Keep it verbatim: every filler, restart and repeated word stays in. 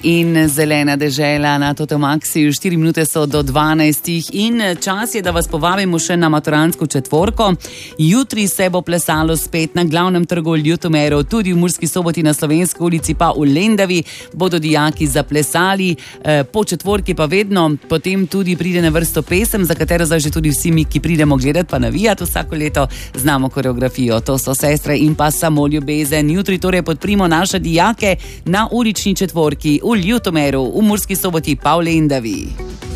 In zelena dežela na Totomaksiju, štiri minute so do dvanajstih in čas je, da vas povabimo še na maturantsko četvorko. Jutri se bo plesalo spet na glavnem trgu v Ljutomeru, tudi v Murski Soboti na Slovenski ulici pa v Lendavi bodo dijaki zaplesali, po četvorki pa vedno, potem tudi pride na vrsto pesem, za katero zdaj že tudi vsi mi, ki pridemo gledati pa navijati vsako leto, znamo koreografijo. To so Sestre in pa Samo ljubezen. Jutri torej podprimo naše dijake na ulični četvorki v Ljutomeru, v Murski Soboti pa v Lendavi.